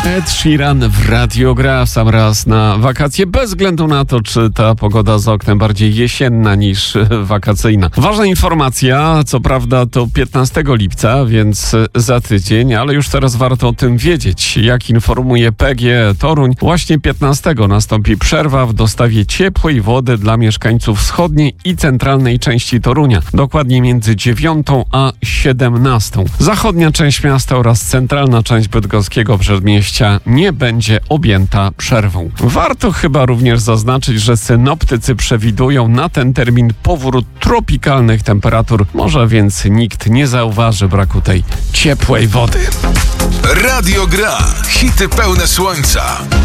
Ed Sheeran w Radio Gra w sam raz na wakacje, bez względu na to, czy ta pogoda za oknem bardziej jesienna niż wakacyjna. Ważna informacja, co prawda to 15 lipca, więc za tydzień, ale już teraz warto o tym wiedzieć. Jak informuje PGE Toruń, właśnie 15 nastąpi przerwa w dostawie ciepłej wody dla mieszkańców wschodniej i centralnej części Torunia, dokładnie między 9 a 17. Zachodnia część miasta oraz centralna część bydgoskiego przedmieścia nie będzie objęta przerwą. Warto chyba również zaznaczyć, że synoptycy przewidują na ten termin powrót tropikalnych temperatur. Może więc nikt nie zauważy braku tej ciepłej wody. Radio Gra. Hity pełne słońca.